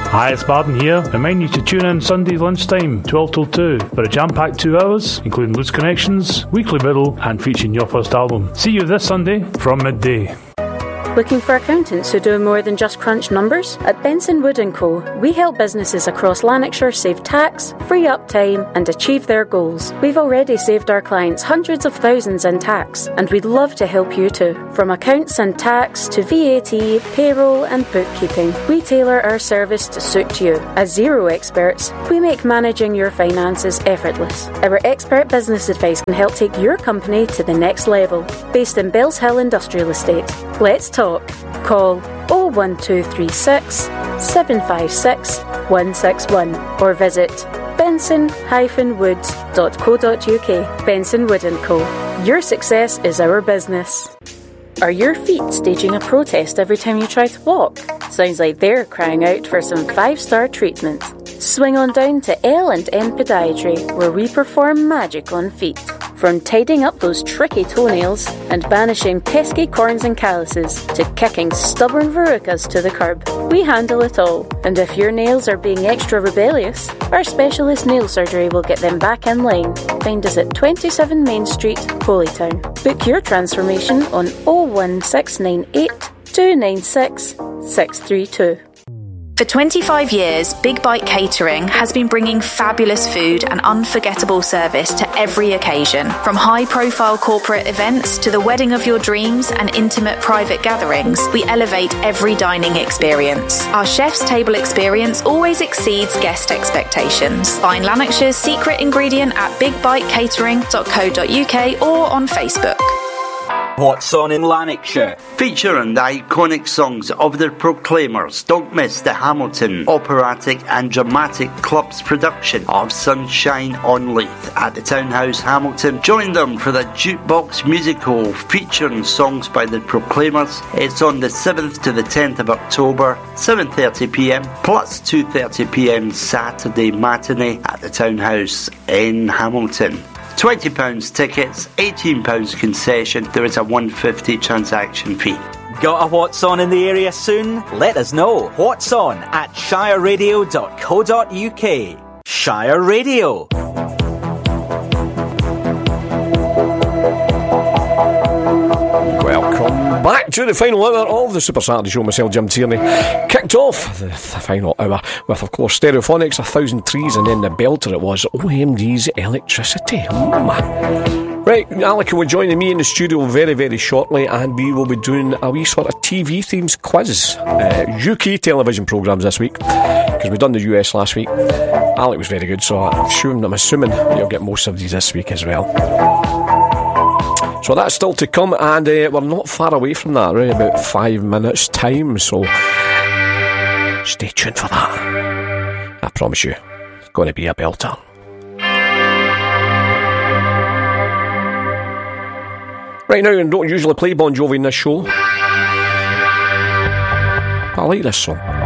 Hi, it's Barden here. Remind you to tune in Sunday lunchtime, 12 till 2, for a jam-packed 2 hours, including Loose Connections, Weekly Riddle, and featuring your first album. See you this Sunday from midday. Looking for accountants who do more than just crunch numbers? At Benson Wood & Co., we help businesses across Lanarkshire save tax, free up time and achieve their goals. We've already saved our clients hundreds of thousands in tax, and we'd love to help you too. From accounts and tax to VAT, payroll and bookkeeping, we tailor our service to suit you. As Xero experts, we make managing your finances effortless. Our expert business advice can help take your company to the next level. Based in Bells Hill Industrial Estate. Let's talk. Call 01236 756 161 or visit benson-woods.co.uk. Benson Wood & Co. Your success is our business. Are your feet staging a protest every time you try to walk? Sounds like they're crying out for some 5-star treatment. Swing on down to L&N Podiatry, where we perform magic on feet. From tidying up those tricky toenails and banishing pesky corns and calluses to kicking stubborn verrucas to the curb, we handle it all. And if your nails are being extra rebellious, our specialist nail surgery will get them back in line. Find us at 27 Main Street, Holytown. Book your transformation on 01698 296 632. For 25 years, Big Bite Catering has been bringing fabulous food and unforgettable service to every occasion. From high-profile corporate events to the wedding of your dreams and intimate private gatherings, we elevate every dining experience. Our chef's table experience always exceeds guest expectations. Find Lanarkshire's secret ingredient at bigbitecatering.co.uk or on Facebook. What's on in Lanarkshire? Featuring the iconic songs of the Proclaimers. Don't miss the Hamilton Operatic and Dramatic Club's production of Sunshine on Leith at the Townhouse Hamilton. Join them for the Jukebox Musical featuring songs by the Proclaimers. It's on the 7th to the 10th of October, 7:30pm plus 2:30pm Saturday matinee at the Townhouse in Hamilton. £20 tickets, £18 concession. There is a £150 transaction fee. Got a What's On in the area soon? Let us know. What's On at shireradio.co.uk. Shire Radio. Welcome back to the final hour of the Super Saturday Show. Myself, Jim Tierney, kicked off the final hour with, of course, Stereophonics, 1,000 Trees, and then the belter it was, OMD's Electricity. Right, Alec will be joining me in the studio very, very shortly, and we will be doing a wee sort of TV themes quiz. UK television programmes this week, because we've done the US last week. Alec was very good, so I'm assuming you'll get most of these this week as well. So that's still to come, and we're not far away from that, right? About 5 minutes' time, so stay tuned for that. I promise you, it's going to be a belter. Right now, I don't usually play Bon Jovi in this show, but I like this song.